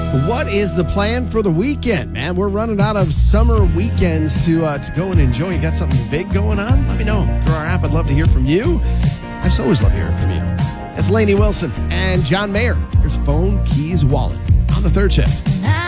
What is the plan for the weekend, man? We're running out of summer weekends to go and enjoy. You got something big going on? Let me know through our app. I'd love to hear from you. I just always love hearing from you. It's Lainey Wilson and John Mayer. Here's Phone, Keys, Wallet on the third shift.